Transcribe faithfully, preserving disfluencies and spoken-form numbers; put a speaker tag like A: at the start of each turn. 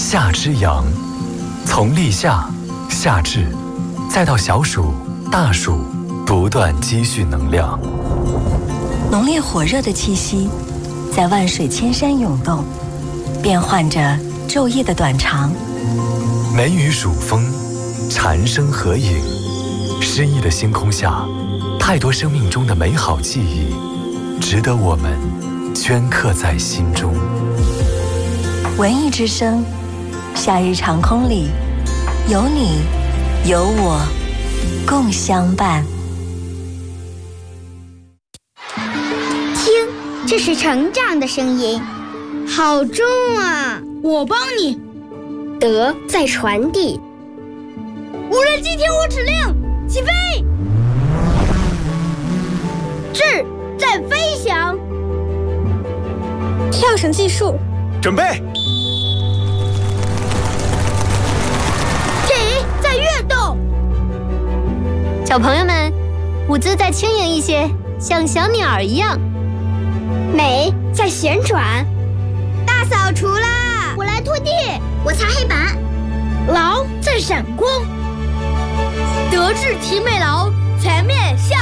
A: 夏之阳，从立夏、夏至，再到小暑、大暑，不断积蓄能量。
B: 浓烈火热的气息在万水千山涌动，变换着昼夜的短长。
A: 梅雨暑风，蝉声合影，诗意的星空下，太多生命中的美好记忆，值得我们镌刻在心中。
B: 文艺之声，夏日长空里，有你，有我，共相伴。
C: 听，这是成长的声音，好重啊！
D: 我帮你。
C: 德在传递。
D: 无人机听我指令，起飞！
C: 智在飞翔。
D: 跳绳计数，
E: 准备。
C: 体在跃动。
F: 小朋友们，舞姿再轻盈一些，像小鸟一样。
C: 美在旋转。大扫除啦！我来拖地，我擦黑板。
D: 劳在闪光。德智体美劳，全面向